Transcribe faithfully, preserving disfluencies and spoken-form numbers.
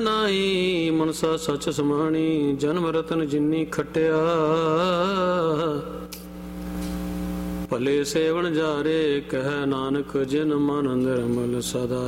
ਨਾਹੀ ਮਨਸਾ ਸਚ ਸਮਾਣੀ। ਜਨਮ ਰਤਨ ਜਿਨੀ ਖਟਿਆ ਭਲੇ ਸੇਵਨ ਜਾਰੇ। ਕਹਿ ਨਾਨਕ ਜਿਨ ਮਨ ਨਿਰਮਲ ਸਦਾ